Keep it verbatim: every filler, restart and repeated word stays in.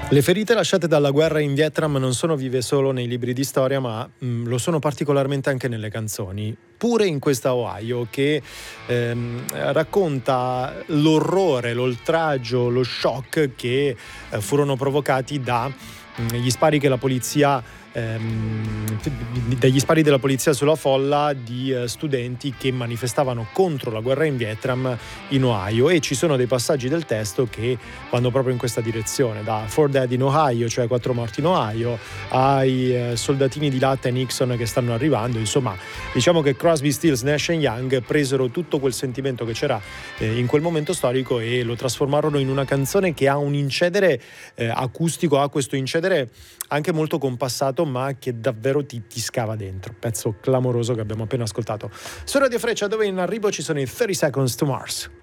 Le ferite lasciate dalla guerra in Vietnam non sono vive solo nei libri di storia, ma mh, lo sono particolarmente anche nelle canzoni. Pure in questa Ohio che ehm, racconta l'orrore, l'oltraggio, lo shock che eh, furono provocati da mh, gli spari che la polizia ehm, dagli spari della polizia sulla folla di eh, studenti che manifestavano contro la guerra in Vietnam in Ohio, e ci sono dei passaggi del testo che vanno proprio in questa direzione, da Four Dead in Ohio, cioè quattro morti in Ohio, ai eh, soldatini di latta e Nixon che stanno arrivando. Insomma, diciamo che Crosby, Stills, Nash and Young presero tutto quel sentimento che c'era eh, in quel momento storico e lo trasformarono in una canzone che ha un incedere eh, acustico, ha questo incedere anche molto compassato, ma che davvero ti, ti scava dentro. Pezzo clamoroso che abbiamo appena ascoltato su Radio Freccia, dove in arrivo ci sono i thirty Seconds to Mars.